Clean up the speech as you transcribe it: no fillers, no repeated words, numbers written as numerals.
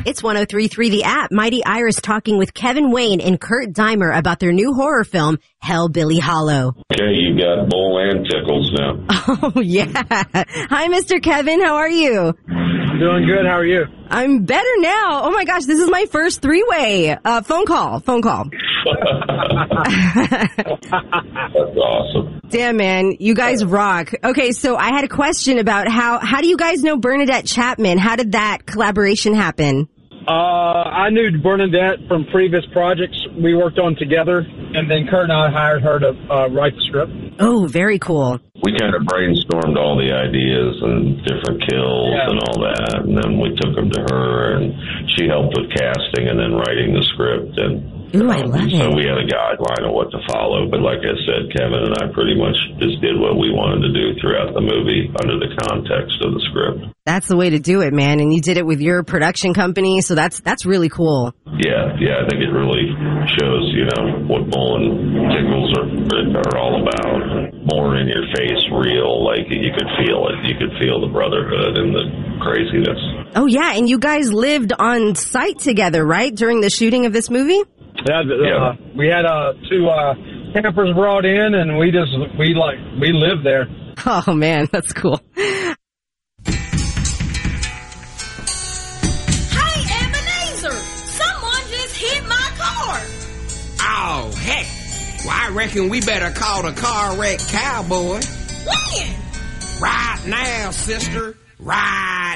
It's 103.3 The App. Mighty Iris talking with Kevin Wayne and Kurt Dimer about their new horror film, Hellbilly Hollow. Okay, you got Bull and Tickles now. Oh, yeah. Hi, Mr. Kevin. How are you? I'm doing good. How are you? I'm better now. Oh, my gosh. This is my first three-way phone call. That's awesome. Damn, man. You guys rock. Okay, so I had a question about how do you guys know Bernadette Chapman? How did that collaboration happen? I knew Bernadette from previous projects we worked on together, and then Kurt and I hired her to write the script. Oh, very cool. We kind of brainstormed all the ideas and different kills and all that, and then we took them to her, and she helped with casting and then writing the script. And ooh, I love it. So we had a guideline of what to follow, but like I said, Kevin and I pretty much just did what we wanted to do throughout the movie under the context of the script. That's the way to do it, man. And you did it with your production company, so that's really cool. Yeah, I think it really shows, what Bull and Tickles are all about. More in your face, real, like you could feel it. You could feel the brotherhood and the craziness. Oh, yeah, and you guys lived on site together, right, during the shooting of this movie? Yeah. We had two campers brought in, and we lived there. Oh, man, that's cool. Oh, heck. Well, I reckon we better call the car wreck cowboy. When? Right now, sister. Right